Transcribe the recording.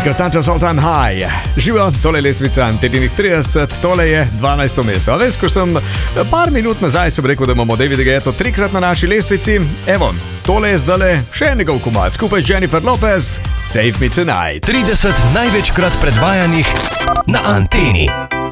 Nico Santos All Time High. Živo, tole je lestvica Tedinih 30, tole je 12. mesto. A veš, ko sem par minut nazaj sem rekel, da imamo Davida Guetto trikrat na naši lestvici, evo, tole je zdale še njegov komad skupaj z Jennifer Lopez, Save Me Tonight. 30 največkrat predvajanih na Anteni.